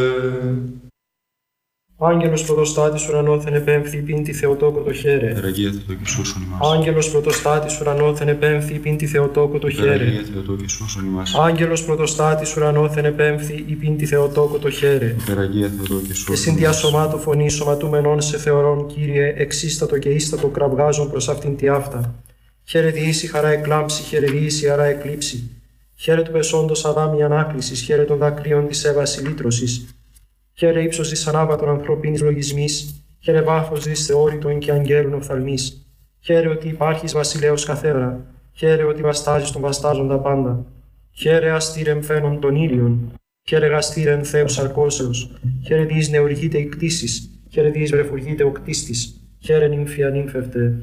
Άγγελος πρωτοστάτης ουρανόθεν επέμφθη πίν τη Θεοτόκο το χαίρε. Υπεραγία Θεοτόκη σώσον ημάς. Άγγελος πρωτοστάτης ουρανόθεν επέμφθη πίν τη Θεοτόκο το χαίρε. Υπεραγία Θεοτόκη σώσον ημάς. Άγγελος πρωτοστάτης ουρανόθεν επέμφθη πίν τη Θεοτόκο το χαίρε. Υπεραγία Θεοτόκη Και σώσον συν δια σωμάτου φωνή σωματούμενον σε θεωρών, Κύριε, εξίστατο και ίστατο κραυγάζον προς αυτήν τη αυτά. Χαίρε διήσει χαρά εκλάμψη, χαίρε διήσει χαρά εκλείψη. Χαίρε του πεσόντος αδάμη ανάκλησης, χαίρε των δακρύων της έβαση λύτρωσης. Χαίρε ύψος της ανάβατων ανθρωπίνης λογισμής, χαίρε βάθος της θεώρητων και αγγέλων οφθαλμής. Χαίρε ότι υπάρχεις βασιλέος καθέδρα, χαίρε ότι βαστάζεις τον βαστάζοντα πάντα. Χαίρε αστήρεμ φαίνον των ήλιων, χαίρε γαστήρεμ Θεός αρκώσεως, χαίρε διείς νεουργείται η κτήσης, χαίρε διείς βρεφουργείται ο κτίστης. Χαίρε νύμφια νύμφευτε.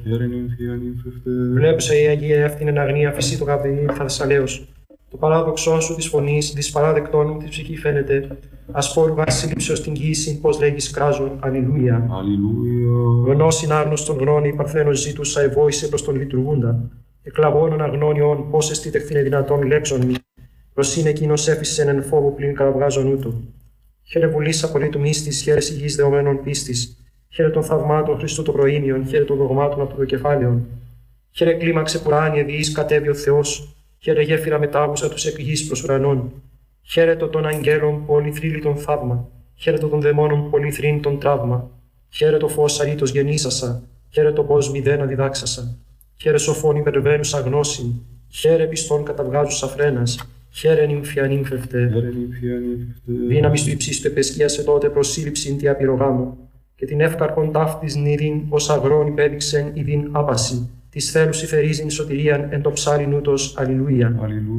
Βλέψε η Αγία αυτήν εν αγνία φυσί το καπηδί Θασσαλέως. Το παράδοξό σου της φωνής, της παράδεκτών μου της ψυχή φαίνεται. Ασπόρουγα σύλληψεως την γύση, πως λέγεις κράζον, αλληλούια. Γνώσιν άγνωστον γνώνη, παρθένος ζήτουσα ευόησε προς τον λειτουργούντα. Εκλαβώνων αγνώνιον, πως εστίτεχθήνε δυνατόν λέξον μη. Προσήν εκείνος έφυσεν εν φόβο πλην καραβγάζον ούτω. Χαίρε βουλής απολύτου μύστης, χαίρε υγιής δεωμένων πίστης. Χαίρε των θαυμάτων Χριστού το προήμιον, χαίρε των δογμάτων από το κεφάλαιον. Χαίρε κλίμαξε πουράνιε διείς κατέβει ο Θεός. Χαίρε γέφυρα μετάβουσα τους εκ γης προς ουρανών. Χαίρετο των αγγέλων πολυθρύλιτον θαύμα. Χαίρετο των δαιμόνων πολυθρύνητον τραύμα. Χαίρετο φως αρήτως γεννήσασα. Χαίρετο πως μηδένα διδάξασα. Χαίρε σοφών υπερβαίνουσα γνώσιν. Χαίρε πιστών καταβγάζουσα φρένας. Χαίρε νύμφια νύμφευτε. Δύναμις του υψίστου επεσκίασε τότε προσύλληψην τη απειρογάμου. Και την εύκαρπον ταύτης νηδίν ως αγρόν υπέδειξεν ειδίν άπαση. Της θέλους υφερίζειν σωτηρίαν εν το ψάλιν ούτως αλληλούια.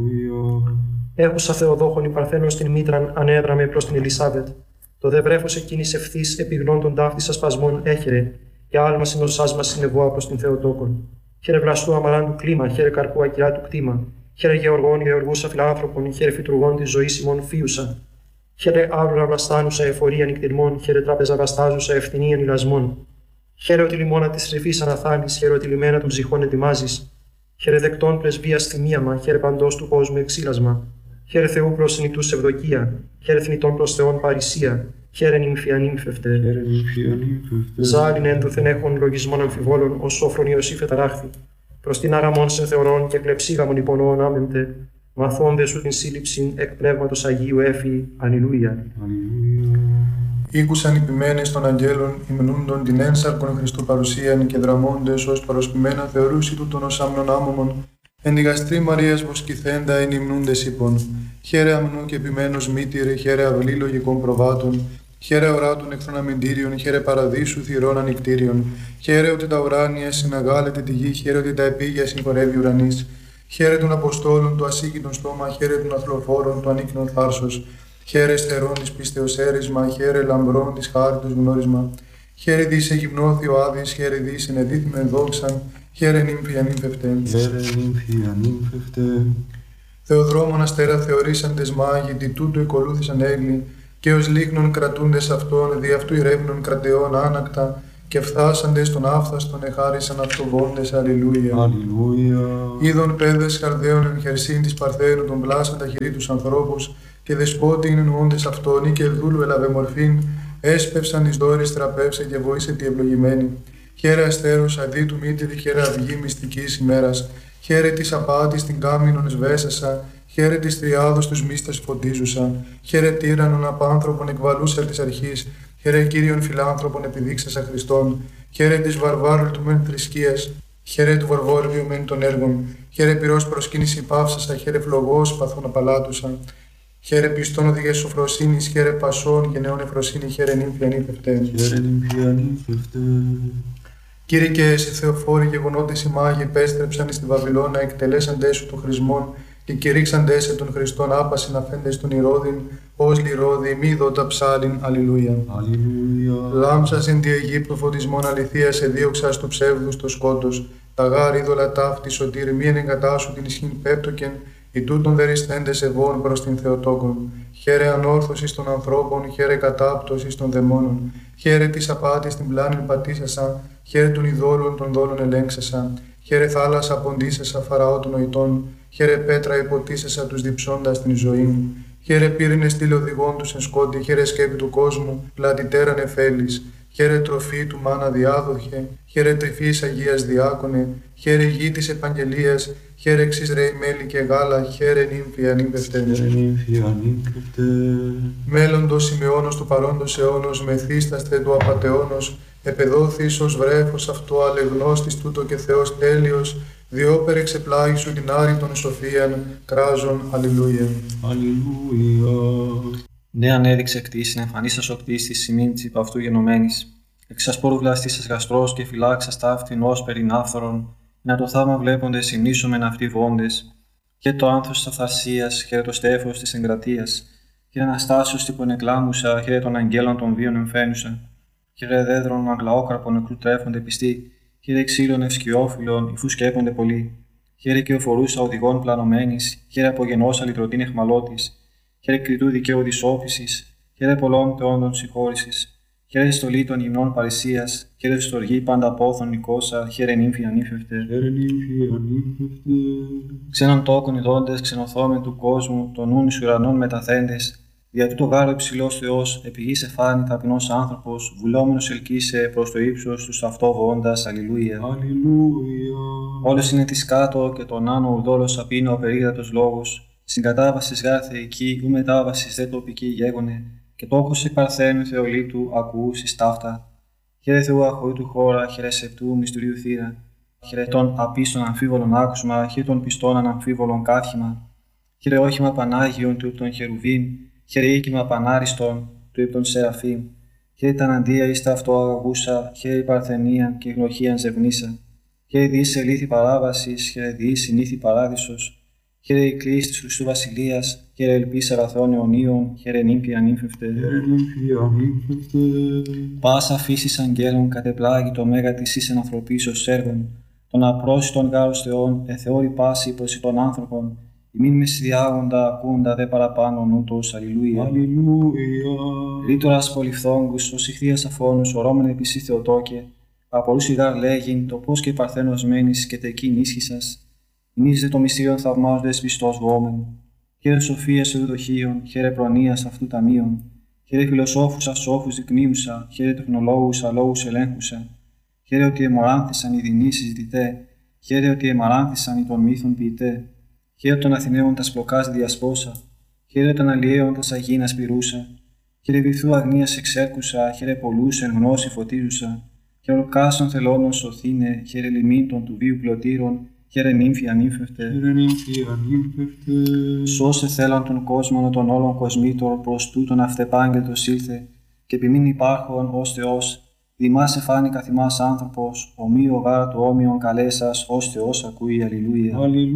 Έχουσα Θεοδόχων η Παρθένος την μήτραν ανέδραμε προς την Ελισάβετ. Το δε βρέφος εκείνης ευθύς επιγνών των ταύτης ασπασμών έχερε, και άλμα συνοσάς μας συνεβόα προς την Θεοτόκον. Χαίρε βλαστού αμαράντου κλίμα, χαίρε καρπού ακυρά του κτήμα. Χαίρε γεωργών γεωργούσα φιλάνθρωπων, χαίρε φυτουργών της ζωής ημών φίουσα. Χαίρε άβλουρα βλαστάνουσα εφορία νυκτηρμών, χαίρε τράπεζα βαστάζουσα ευθυνίαν ηλασμών. Χαίρε ότι λιμόνα της ρηφής αναθάλεις, χαίρε ότι λιμένα των ψυχών ετοιμάζεις. Χαίρε δεκτών πρεσβείας θυμίαμα, χαίρε παντός του κόσμου εξήλασμα. Χαίρε Θεού προς νητούς ευδοκία, χαίρε θνητών προς Θεόν παρησία. Χαίρε νύμφια νύμφευτε. Ζάλιν ένδοθεν έχων λογισμών αμφιβόλων, ως σόφρον Ιωσήφ εταράχθη. Προς την άραμον σε θεωρών και κλεψίγαμον υπονοών άμεμπτε. Μαθώνde σου την σύλληψην εκ πνεύματος Αγίου έφη. Αλληλούια. Ήκουσαν οι ποιμένες των αγγέλων, υμνούντον την ένσαρκον Χριστού παρουσίαν και δραμώντες ως παροσπημένα θεωρούσι τούτον ως άμνον άμωμον. Εν η γαστρή Μαρίας βοσκηθέντα εν υμνούντες είπων. Χαίρε αμνού και ποιμένος μήτηρε, χαίρε αυλή λογικών προβάτων. Χαίρε οράτων εχθρών αμυντήριων, χαίρε παραδείσου θυρών ανικτήριων. Χαίρε ότι τα ουράνια συναγάλεται τη γη, χαίρε ότι τα επίγεια συγχωρεύει ουρανής. Χαίρε των Αποστόλων του ασύγκητον στόμα, χαίρε των αθλοφόρων του ανίκνων θάρσος. Χαίρε στερών της πίστεως έρισμα, χαίρε λαμπρών της χάριτος γνώρισμα. Χαίρε δις εγυμνώθη ο Άδης, χαίρε δις ενεδίθμεν δόξαν, χαίρε νύμφια νύμφευτε. Θεοδρόμων αστέρα θεωρήσαντες μάγοι, τι τούτου εκολούθησαν έγκλη, και ως λίχνων κρατούντες αυτών, δι' αυτού ηρεύνων κρατεών άνακτα, και φθάσαντες των άφθαστον εχάρισαν αυτοβόντες. Αλληλούια. Είδων πέδες χαρδαίων εν χερσίν της Παρθένου των πλάσαντα χειρί τους ανθρώπους, και δεσπότη εννοούντες αυτόν, ή και δούλου ελαβε μορφήν, έσπευσαν εις δόρης τραπεύσε και βοήσε τη ευλογημένη. Χαίρε αστέρους αδί του μήτηρη, χαίρε αυγή μυστικής ημέρας. Χαίρε της απάτης την κάμινον σβέσασα, χαίρε της τριάδος τους μίστας φωτίζουσα. Χαίρε τύραννον απάνθρωπον εκβαλούσα της αρχής, χαίρε Κύριον φιλάνθρωπον επιδείξασα Χριστόν. Χαίρε της βαρβάρου του μεν θρησκείας, χαίρε του βαρβόριου μεν των έργων. Χαίρε πυρός προσκύνηση πάυσασα, χαίρε φλογός παθούν απαλάτουσα. Χαίρε πιστών οδηγές σοφροσύνης, χαίρε πασών και νεών εφροσύνη, χαίρε νύμφια νύμφευτε. Κύριε και εσύ Θεοφόροι γεγονότες οι μάγοι επέστρεψαν εις τη Βαβυλώνα, εκτελέσαντές σου των χρησμών και κηρύξαντές σε των Χριστών άπασιν αφέντες των Ηρώδην, ως λιρώδη μη δότα ψάλιν. Αλληλούια. Λάμψας εν τη Αιγύπτου φωτισμών αληθείας εδίωξας του ψεύδους το σκότος, τα γάρ είδωλα ταύτη σωτήρ μη εγκατάσου την ισχύν πέπτοκεν, οι τούτων δεριστέντες ευών προς την Θεοτόκον. Χαίρε ανόρθωσης των ανθρώπων, χαίρε κατάπτωσης των δαιμόνων. Χαίρε της απάτης την πλάνην πατήσασα, χαίρε των ειδόλων των δόλων ελέγξασα. Χαίρε θάλασσα ποντίσασα φαραώ των νοητών, χαίρε πέτρα υποτίσασα τους διψώντας την ζωή. Χαίρε πύρινε στήλε οδηγών του εν σκόντι, χαίρε σκέπη του κόσμου, πλατητέρα νεφέλης. Χαίρε τροφή του μάνα διάδοχε, χαίρε τρυφής Αγίας Διάκονε, χαίρε γη της επαγγελίας, χαίρε εξής ρέι μέλι και γάλα, χαίρε νύμφη ανήπευτε. Μέλλοντος Σιμεώνος του παρόντος αιώνος, μεθύσταστε του απατεώνος, επεδόθης ως βρέφος αυτό αλεγνώστης τούτο και Θεός τέλειος, διόπερ εξεπλάγει σου την άρρητον σοφίαν, κράζον, αλληλούια. Ναι, ανέδειξε κτήσιν, εμφανίσας ο κτίστης, σημείν της υπ' αυτού γενομένης. Εξασπόρου βλαστήσας γαστρός και φυλάξας ταύτην ως περινάφθορον, να το θαύμα βλέποντες συνήσομεν αυτοί βόντες. Και το άνθος της αυθαρσίας, χαίρε το στέφος της εγκρατείας. Χαίρε Αναστάσεως τύπον εκλάμουσα, χαίρε των αγγέλων των βίων εμφαίνουσα. Χαίρε δέδρων αγλαόκραπων νεκρού τρέφονται πιστοί, χαίρε ξύλων ευσκιόφυλλων, υφού σκέπονται πολλοί. Χαίρε και οφορούσα οδηγών πλανωμένης, χαίρε απογενώσα λυτρωτήν εχμαλώτης. Χαίρε κριτού δικαίου της όφησης, χαίρε πολλών θεόντων συγχώρησης. Χαίρε στολή των γυμνών παρησίας, χαίρε στοργή πάντα πόθων νικόσα, χαίρε νύμφη ανήφευτε. Ξένων τόκων ειδώντες, ξενοθόμεν του κόσμου, των νουν εις ουρανών μεταθέντες, δια τούτο γάρο υψηλός Θεός, επί γης εφάνη ταπεινός άνθρωπος, βουλόμενος ελκύσε προς το ύψος του αυτό βοώντας, αλληλούια. Όλος είναι της κάτω και τον άνω ουδόλος απίνω ο περίγρατος λόγος. Συγκατάβασης γάρ θεϊκή, ου μετάβασης δε τοπική γέγονε, και τόκος εκ παρθένου Θεολίτου ακουούσης ταύτα. Χαίρε Θεού αχωρήτου χώρα, χαίρε σεπτού μυστηρίου θύρα. Χαίρε των απίστων αμφίβολων άκουσμα, χαίρε των πιστών αναμφίβολων κάθιμα. Χαίρε όχημα Πανάγιον του υπ' των χερουβίμ, χαίρε οίκημα Πανάριστον του υπ' των Σεραφείμ. Χαίρε τα αντία εις τα αυτό αγαγούσα, χαίρε η παρθενίαν και γνωχίαν ζευνίσα. Χαίρε διείς ελήθη παράβασης, χαίρε διείς συνήθη παράδεισος. Χαίρε η κλίση της Χριστού Βασιλείας, χαίρε ελπίς αγαθών αιωνίων, χαίρε νύμφη ανήφευτε. Πάσα φύσης αγγέλων κατεπλάγει το μέγα της εις ενανθρωπίσεως έργων, των απρόσιτων γάρους Θεών, εθεώρη πάση προς των άνθρωπων, ημίν μεσιδιάγοντα ακούντα δε παραπάνω νούτος, αλληλούια. Ρήτορας πολυφθόγκους, ως ηχθείας αφώνους, ορώμεν επισή Θεοτόκε, απορούς ηγάρ λέγειν, το πώς και παρθένος μένεις και τεκείν ίσχυσας. Νίζε το μυστήριον θαυμάζοντες πιστός βόμεν. Χαίρε σοφίας ευδοχείων, χαίρε προνοίας αυτού ταμείων. Χαίρε φιλοσόφους ασόφους δεικνύουσα, χαίρε τεχνολόγους αλόγους ελέγχουσα. Χαίρε ότι εμοράνθησαν οι δεινοί συζητητέ, χαίρε ότι εμαράνθησαν οι των μύθων ποιητέ. Χαίρε των Αθηναίων τα σπλοκάς διασπόσα, χαίρε των Αλλιέων τα σαγίνας πυρούσα. Χαίρε βυθού αγνίας εξέρκουσα, χαίρε πολλούς εν γνώση φωτίζουσα. Χαίρε ορκάσων θελώνων σωθήνε, χαίρε λιμήν των του βίου πλωτήρων. Χαίρε νύμφη ανήφευτε. Σώσε θέλαν τον κόσμο των όλων κοσμήτων προς τούτον αυτεπάγγελτος ήλθε, και επιμήν υπάρχον ως Θεός, δημάς εφάνει καθημάς άνθρωπος, ομοίο γάρ του όμοιον καλέσας, ως Θεός ακούει, αλληλούια.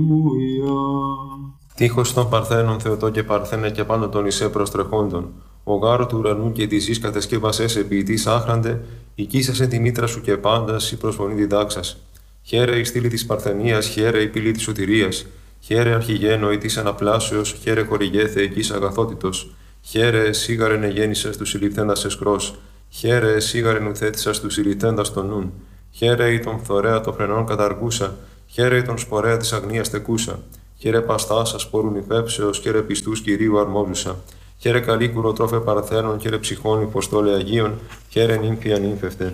Τείχος των Παρθένων Θεοτό και Παρθένε και πάνω των Ισέ προστρεχόντων, ο γάρο του ουρανού και τη γης κατασκεύασες ποιητής άχραντε, οικίσασε τη μήτρα σου και πάντας η προσφωνή διδάξας. Χαίρε η στήλη της Παρθενίας, χαίρε η πύλη της σωτηρίας, χαίρε αρχηγένωη της αναπλάσεως, χαίρε χορηγέ θεϊκής αγαθότητος, χαίρε σίγαρεν εγέννησας του συλληφθέντας εσκρός, χαίρε σίγαρεν ουθέτησας του συλληφθέντας των νουν, χαίρε η τον φθορέα των φρενών καταργούσα, χαίρε η τον σπορέα της αγνίας τεκούσα, χαίρε παστάσα σπόρουν υφέψεως, χαίρε πιστούς Κυρίου αρμόζουσα. Χαίρε καλή κουροτρόφε Παρθένων, χαίρε ψυχών υποστόλε Αγίων, χαίρε νύμφη ανήμφευτε.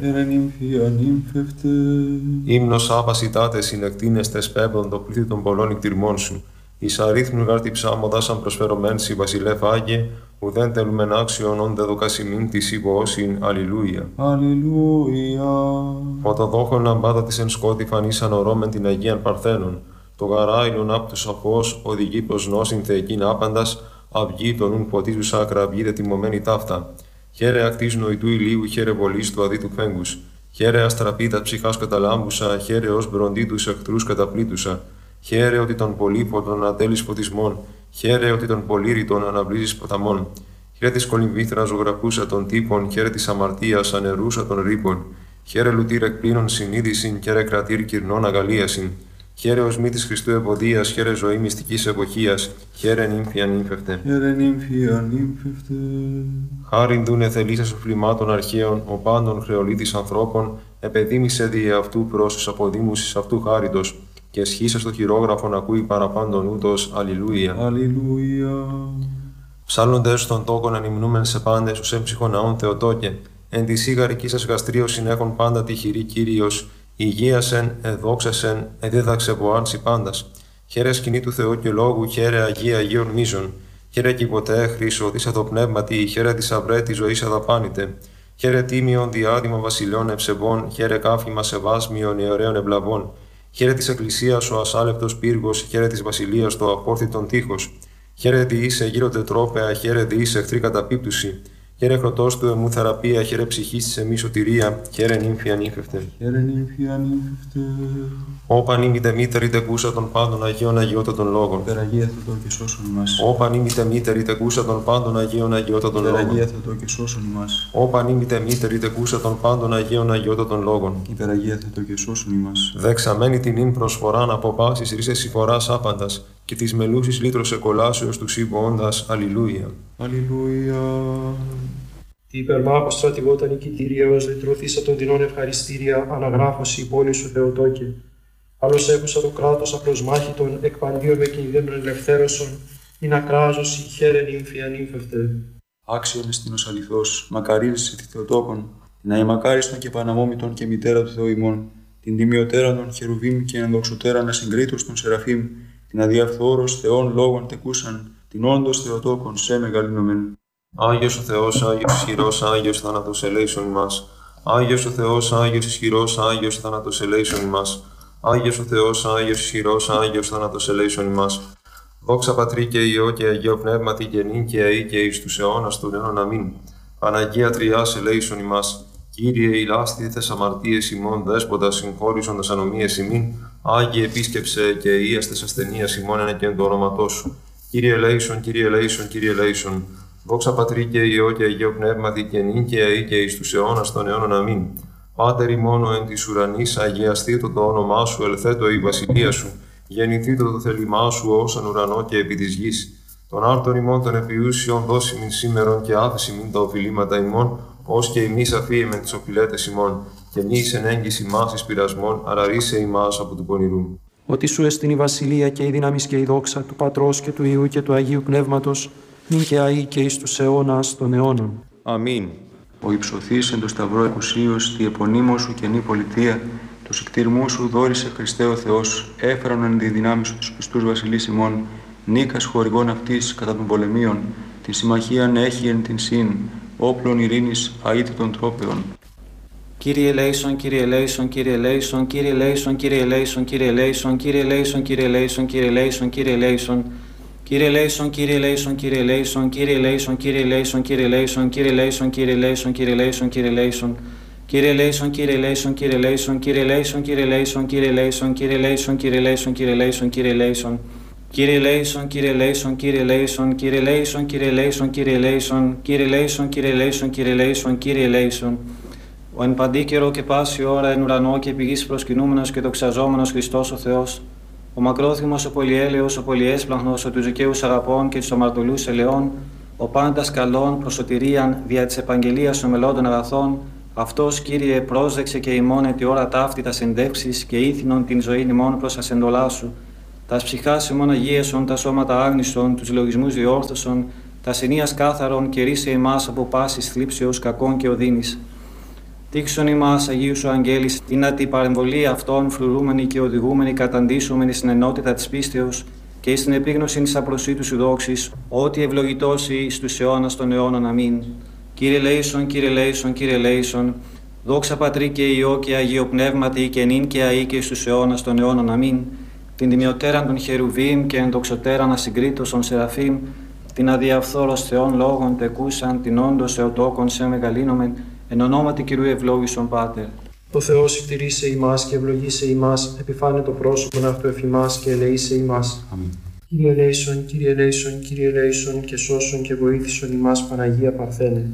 Ύμνος άπασιτάτε συνεκτίνεστες πέμπτον το πλήθη των πολλών εκτιρμών σου. Εις αρίθμου γάρτη ψάμοντα αν προσφερωμένση βασιλεύ Άγιε, ουδέν τελουμεν άξιον όντε δοκασιμήν της υπόωσιν, αλληλούια. Αλληλούια. Φωτοδόχων λαμπάδα της εν σκότη φανήσαν ορώμεν την Αγίαν Παρθένων. Το γαράιλον άπτου σαφώς οδηγεί προς νόσιν θεϊκήν άπαντας, αυγή των ουν ποτίζουσα ακραυγή τιμωμένη ταύτα. Χαίρε ακτής νοητού ηλίου, χαίρε βολής του αδίτου φέγγους. Χαίρε αστραπίτα ψυχάς καταλάμπουσα, χαίρε ως μπροντί τους εχθρούς καταπλήτουσα. Χαίρε ότι των πολύποτων ατέλεις φωτισμών, χαίρε ότι των πολύρητων αναβλύζεις ποταμών. Χαίρε της κολυμβήθρα ζωγραφούσα των τύπων, χαίρε της αμαρτίας ανερούσα των ρήπων. Χαίρε λουτήρ εκπλήνων συνείδησιν, χαίρε κρατήρ κυρνών αγαλίασιν. Χαίρε ως μύτης Χριστού ευωδίας, χαίρε ζωή μυστικής εποχίας, χαίρε νύμφη ανήμφευτε. Χάριν δούνε θελήσας οφλημάτων αρχαίων, ο πάντων χρεολίτης ανθρώπων, επεδίμησε δι' αυτού πρόσους αποδήμουσης αυτού χάριτος, και σχήσα στο χειρόγραφον ακούει παραπάντων ούτως, αλληλούια. Αλληλούια. Ψάλλοντες των τόκων ανυμνούμεν σε πάντες ους έμψυχον ναών Θεοτόκε, εν τη σίγαρική σας γαστρίως συνέχων πάντα τυχηρή Κύριος, υγείασεν, εδόξασεν, εδίδαξε βοάνση πάντας. Χαίρε σκηνή του Θεού και λόγου, χαίρε Αγία Αγίων μίζων. Χαίρε κι ποτέ χρήσο, της αδοπνεύματι, χαίρε της αυρέ τη ζωή αδαπάνητε. Χαίρε τίμιον διάδημα βασιλιών ευσεβών, χαίρε κάφημα σεβάσμιων αιωραίων ευλαβών. Χαίρε της Εκκλησίας ο ασάλευτος πύργος, χαίρε της βασιλείας το απόρθητον τείχος. Χαίρε διήσε γύρω τετρόπαια, χαίρε διήσε εχθρή καταπίπτουση. Χαίρε χρωτός του εμού θεραπεία, χαίρε ψυχής της εμεί σωτηρία, χαίρε νύμφη ανήφευτε. Χαίρε νύμφη ανήφευτε. Όπαν ήμητε μήτερη τεκούσα των πάντων Αγίων Αγιώτα των λόγων. Υπεραγία Θεοτό και σώσον ημάς. Όπαν ήμητε μήτερη τεκούσα των πάντων Αγίων Αγιώτα των λόγων. Υπεραγία Θεοτό και σώσον ημάς. Όπαν ήμητε μήτερη τεκούσα των πάντων Αγίων Αγιώτα των λόγων. Υπεραγία Θεοτό και σώσον ημάς. Δεξαμένη την ύν προσφοράν από πάσης ρίσες συμφοράς άπαντας και της μελούσης λύτρωσε κολάσεως του σύμβοοντας. Αλληλούια. Αλληλούια. Τι υπερμάχο στρατηγότα νικητήρια έως λυτρωθήσα των δεινών ευχαριστήρια, αναγράφωση η πόλη σου Θεοτόκε. Άλλος έχουσα το κράτος απροσμάχητον, εκ παντίων με κινδύνων ελευθέρωσον, ειν ακράζωση, χαίρε νύμφη ανύμφευτε. Άξιον εστίνος αληθώς, μακαρίλησε τη Θεοτόκον, την αημακάριστον και παναμόμητον και μητέρα του Θεού ημών, την τιμιωτέραν των χερουβίμ και ενδοξωτέραν ασυγκρίτως των σεραφείμ, την αδιαφθόρος Θεών λόγων τεκούσαν, την όντως Θεοτόκον σε μεγαλύνομεν. Άγιος ο Θεός, Άγιος ισχυρός, Άγιος θάνατος ελέησον ημάς. Άγιος ο Θεός, Άγιος ισχυρός, Άγιος θάνατος ελέησον ημάς. Άγιος ο Θεός, Άγιος ισχυρός, Άγιος θάνατος ελέησον ημάς. Δόξα Πατρί και Υιό και Αγίο Πνεύματι και νυν και αεί και εις τους αιώνας των αιώνων αμήν. Παναγία Τριάς ελέησον ημάς. Κύριε ηλάστηθες αμαρτίες ημών, δέσποτα συγχώρησοντας ανομίες ημίν. Άγιε επίσκεψε και ίαστες ασθενείας ημών εν και εν το όνοματό σου. Κύριε ελέησον, Κύριε ελέησον, Κύριε ελέησον. Δόξα Πατρί και Υιό και Αγίο Πνεύματι και νυν και αεί και εις τους αιώνας των αιώνων αμήν. Πάτερ ημών εν της ουρανής, αγιαστήτω το όνομά σου, ελθέτω η βασιλεία σου. Γεννηθήτω το θέλημά σου όσον ουρανό και επί της γης. Τον άρτον ημών των επιούσιων δώσιμην σήμερον και άφησιμην τα οφειλήματα ημών, ως και ημείς αφίεμεν τις οφειλέτες ημών. Και μη εις εν έγκυς ημάς εις πειρασμών, αλλά ρίσε ημάς από του πονηρού. Ότι σου εστιν η βασιλεία και η δύναμις και η δόξα του Πατρός και του Υιού και του Αγίου Πνεύματος, νυν και αεί και εις τους αιώνας των αιώνων. Αμήν. Ο υψωθής εν το σταυρό εκουσίως, τη επωνύμω σου καινή πολιτεία, του συκτηρμού σου δόρισε Χριστέ ο Θεός, έφεραν εν τη δυνάμει σου τους πιστούς βασιλείς ημών, νίκας χορηγών αυτής κατά των πολεμίων, την συμμαχίαν έχει εν την συν, όπλων ειρήνης αίτητων τρόπεων. Κύριε ελέησον, Κύριε ελέησον, Κύριε ελέησον, Κύριε ελέησον, Κύριε ελέησον, Κύριε ελέησον, Κύριε ελέησον, Κύριε ελέησον, Κύριε ελέησον, Κύριε ελέησον. Κύριε ελέησον, Κύριε ελέησον, Κύριε ελέησον, Κύριε ελέησον, Κύριε ελέησον, Κύριε ελέησον, Κύριε ελέησον, Κύριε ελέησον, Κύριε ελέησον, Κύριε ελέησον. Κύριε ελέησον, Κύριε ελέησον, Κύριε ελέησον, Κύριε ελέησον, Κύριε ελέησον, Κύριε ελέησον, Κύριε ελέησον, Κύριε ελέησον, Κύριε ελέησον, Κύριε ελέησον. Κύριε ελέησον, Κύριε ελέησον, Κύριε ελέησον, Κύριε ελέησον, Κύριε ελέησον, Κύριε ελέησον, Κύριε ελέησον, Κύριε ελέησον, Κύριε ελέησον, Κύριε ελέησον. Ο εν παντή καιρό και πάση ώρα εν ουρανό και επί γης προσκυνούμενος και δοξαζόμενος Χριστός ο Θεός, ο μακρόθυμος, ο πολυέλεος, ο πολυέσπλαχνος, ο τους δικαίους αγαπών και τους αμαρτωλούς ελαιών, ο πάντας καλών προς σωτηρίαν δια της επαγγελίας των μελώντων αγαθών, αυτός, Κύριε, πρόσδεξε και ημών τη ώρα ταύτη τα συντεύξεις και ήθινον την ζωή ημών προς τα σεντολά σου, τας ψυχάς ημών αγίασον, τα σώματα άγνησον, τους λογισμούς διόρθωσον, τα συνείας κάθαρον και ρίσε ημάς από πάσης θλίψεως κακών και οδύνης. Τύξον ημάς, Αγίους ο Αγγέλης, την αντιπαρεμβολή αυτών φρουρούμενοι και οδηγούμενοι καταντήσομενοι στην ενότητα της πίστεως και στην επίγνωση της απροσίτου σου δόξης, ότι ευλογητός εις τους αιώνας των αιώνων. Αμήν. Κύριε ελέησον, Κύριε ελέησον, Κύριε ελέησον, δόξα Πατρί και Υιό και Αγίο Πνεύματι και νυν και αεί και εις τους αιώνας των αιώνων. Αμήν. Την τιμιωτέραν των χερουβίμ και ενδοξωτέραν ασυγκρίτως των σεραφείμ, την αδιαφθόρος Θεών λόγων τεκούσαν, την όντως Θεοτόκον σε μεγαλύνομεν, εν ονόματι Κυρίου ευλόγησον Πάτερ. Ο Θεός ευτηρήσε ημάς και ευλογήσε ημάς, επιφάνε το πρόσωπον αυτού εφ' ημάς και ελεήσε ημάς. Αμήν. Κύριε ελέησον, Κύριε ελέησον, Κύριε ελέησον και σώσον και βοήθησον ημάς Παναγία Παρθένε.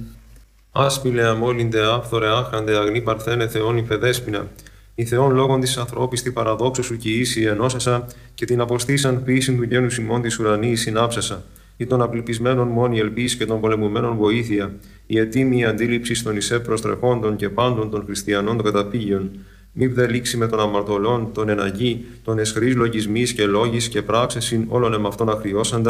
Άσπηλε αμόλυντε άφθορε άχαντε αγνή Παρθένε Θεόν υπεδέσποινα. Η Θεόν λόγων της ανθρώπης τη παραδόξου σου κι ίση ενώσασα και την αποστήσαν ποιήσιν του γένους ημών της ουρανής συνάψασα. Ή των απληπισμένων μόνη ελπίς και των πολεμουμένων βοήθεια, η ετοίμη αντίληψη των ισέ προστρεχόντων και πάντων των χριστιανών των καταπήγειων. Μη δε λήξει με των αμαρτωλών, των εναγή, των εσχρής λογισμής και λόγης και πράξεσιν όλων εμαυτών αχριώσαντα,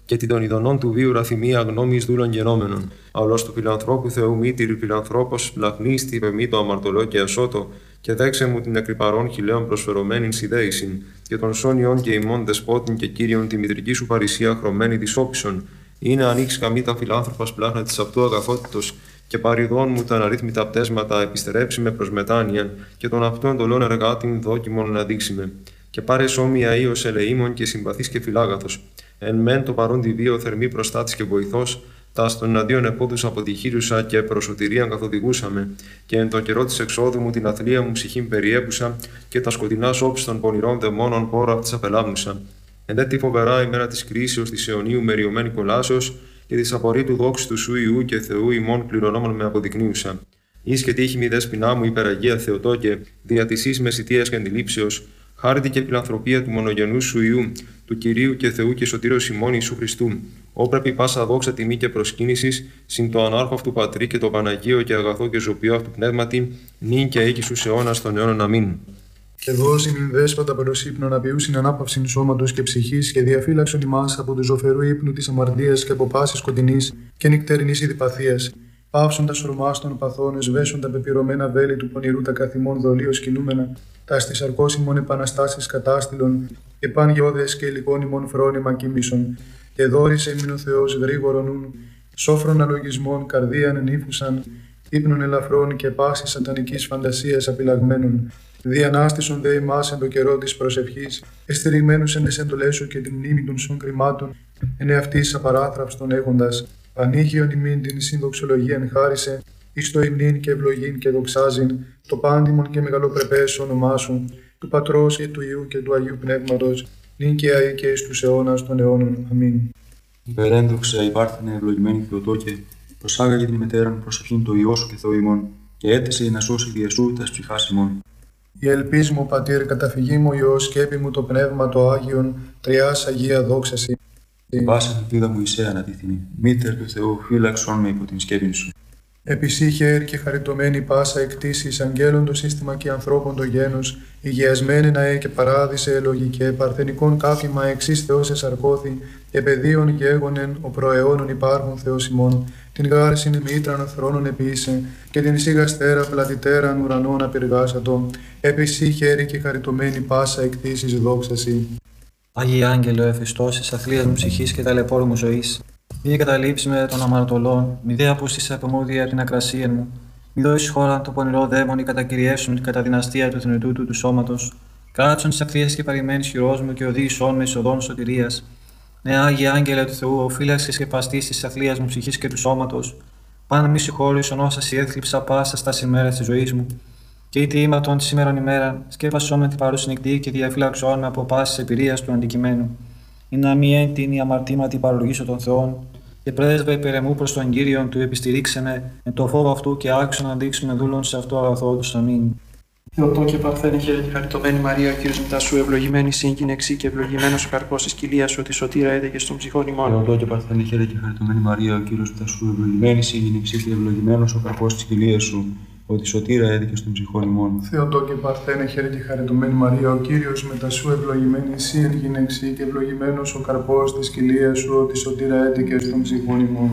και την των ειδονών του βίου ραθυμία γνώμης δούλων γενόμενων. Αυλός του φιλανθρώπου Θεού μήτηρη φιλανθρώπος, πλαχνίστη πεμή το αμαρτωλό και ασώτο, και δέξε μου την εκρυπαρών χιλέων προσφερωμένην συνδέησιν, και των σόνιων και ημών δεσπότην και κύριων τη μητρική σου παρησία χρωμένη της όψων. Είναι ανοίξει καμίτα φιλάνθρωπας πλάχνα της αυτού αγαθότητος, και παριδών μου τα αναρρύθμιτα πτέσματα επιστερέψει με προς μετάνοιαν, και των αυτού εντολών εργάτην δόκιμον να δείξει με. Και πάρε όμοια ίος ελεήμων και συμπαθής και φιλάγαθος. Εν μεν το παρόν τη βίο θερμή προστάτης και βοηθός, τα στον εναντίον επόδους αποτυχήρουσα και προς σωτηρίαν καθοδηγούσαμε, και εν το καιρό της εξόδου μου την αθλία μου ψυχήν περιέπουσα, και τα σκοτεινά όψη των πονηρών δαιμόνων πόρα αυτής απελάμνουσα. Εν δε τη φοβερά ημέρα της κρίσεως της αιωνίου μεριωμένη κολάσεως, και της απορρίτου δόξης του σου Ιού και Θεού ημών κληρονόμων με αποδεικνύουσα. Εις και τύχη μη δέσποινά μου υπεραγία Θεοτόκε, δια της εις μεσητείας και αντιλήψεως, χάρητη και φιλανθρωπία του μονογενού σου Ιού, του Κυρίου και Θεού και Σωτήρος ημών Ιησού Χριστού. Όπρεπη πάσα δόξα τιμή και προσκύνησης, συν το ανάρχο αυτού Πατρί και το Παναγίο και αγαθό και ζωπιό αυτού πνεύματι, νυν και αίκη στους αιώνας των αιώνων. Αμήν. Και δώσει μην δέσποτα προσύπνων απειούσιν ανάπαυσιν σώματος και ψυχής, και διαφύλαξον ημάς από του ζωφερού ύπνου της αμαρτίας και από πάσης σκοτεινής και νυκτερινής ειδηπαθίας. Πάυσον τα σορμάς των παθών, εσβέσον τα πεπειρωμένα βέλη του πονηρού τα καθημών δολίως κινούμενα, τα στις αρκώσιμων επαναστάσεις κατάστηλων, και παν γεώδες και υλικών ημών φρόνημα κοίμησον. Και δόρισε μην ο Θεός γρήγορον νουν, σόφρον αλογισμών καρδίαν ενήφουσαν, ύπνων ελαφρών και πάσης σατανικής φαντασίας απειλαγμένων. Διανάστησον δε ημάς εν το καιρό της προσευχής, εστηριγμένους εν τες εντολές σου και την μνήμη των σων κρυμάτων, εν εαυτής απαράθραυστον έχοντας. Πανήγιον ημίν την συνδοξολογίαν χάρισε, εις το υμνήν και ευλογήν και δοξάζειν, το πάντιμον και μεγαλοπρεπές όνομά σου, του Πατρός και του Υιού και του Αγίου Πνεύματος, νυν και αεί και εις τους αιώνας των αιώνων. Αμήν. Υπερένδοξα υπάρθενε ευλογημένη Θεοτόκε, προσάγαγε την μετέραν προσευχήν το Υιό σου και Θεό ημών, και έτησε να σώσει διεσού τας ψυχάς ημών. Η ελπίς μου, Πατήρ, καταφυγή μου Υιός, σκέπη μου το Πνεύμα το Άγιον, τριάς Αγία δόξαση. Την πάσα ελπίδα μου Ισαία ανατίθινη, μήτερ του Θεού, φύλαξον με υπό την σκέπη σου. Επισύχερ και χαριτωμένη πάσα εκτίσεις, αγγέλων το σύστημα και ανθρώπων το γένος, υγιασμένη ναέ και παράδεισε ελογικέ, παρθενικών κάφημα εξής Θεός εσαρκώθη, επαιδείων γέγονεν, ο προαιώνων υπάρχων Θεός ημών, την γάρσιν μήτραν θρόνων επίησε, και την σίγαστέρα πλατητέραν ουρανών απειργάσατο, επισύχερ και χαριτωμένη πάσα εκτίσεις δόξαση. Άγιε Άγγελο, εφιστός της αθλίας μου ψυχής και ταλαιπώρου μου ζωής, μη καταλήψει με των αμαρτωλών, μη δε απούστησε από μου δια την ακρασία μου, μη δώσει χώρα το πονηρό δαίμον ή κατακυριεύσουν κατά δυναστεία του θνητού του σώματος, κάτσον τη αθλίας και παρημένης χειρός μου και οδήγησόν με εις οδόν σωτηρίας. Ναι, Άγιε Άγγελε του Θεού, ο φύλαξης και παστής της αθλίας μου ψυχής και του σώματος, πάντα μη συγχώρησον όσα σι έθλιψα πάσα στα ημέρας της ζωής μου. Και είτε ήμαρτον τη σήμερον ημέρα, σκέπασόν με την παρούσιν νυχτή και διαφύλαξόν με από πάσης εμπειρίας του αντικειμένου. Ή να μη έντυνη αμαρτήματι παροργήσω των Θεών, και πρέσβε υπερεμού προς τον Κύριον του επιστηρίξε με το φόβο αυτού και άξιο να δείξουμε δούλων σε αυτό αγαθό του. Αμήν. Θεοτόκε παρθένε χαίρε και χαριτωμένη Μαρία, ο Κύριος μετά σου, ευλογημένη σύγκυνεξή και ευλογημένος ο καρπός της κοιλίας σου, ότι σωτήρα έδεκε στον ψυχών ημών. Θεοτόκε παρθένε χαίρε και χαριτωμένη Μαρία, ο Κύριος μετά σου, ευλογημένη σύγκυνεξή και ευλογημένος ο καρπός της κοιλίας σου, ότι σωτήρα έδικε στον ψυχών ημών. Θεοτόκε παρθένε χαίρε και χαριτωμένη Μαρία, ο Κύριος μετά σου, ευλογημένη εσύ εν γυναιξή και ευλογημένος ο καρπός της κοιλίας σου, ότι σωτήρα έδικε στον ψυχών ημών.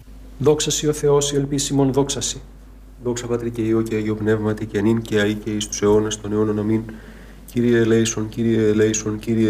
Δόξασι ο Θεός, η ελπίση ημών δόξασι. Δόξα Πατρί και Υιό και Αγίο Πνεύματι και νυν και αεί και εις τους αιώνας των αιώνων. Αμήν. Κύριε ελέησον, Κύριε ελέησον, Κύριε